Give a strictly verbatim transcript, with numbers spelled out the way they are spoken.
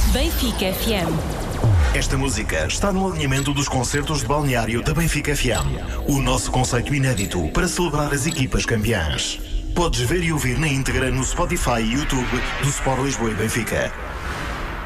Benfica F M. Esta música está no alinhamento dos concertos de balneário da Benfica F M. O nosso conceito inédito para celebrar as equipas campeãs. Podes ver e ouvir na íntegra no Spotify e YouTube do Sport Lisboa e Benfica.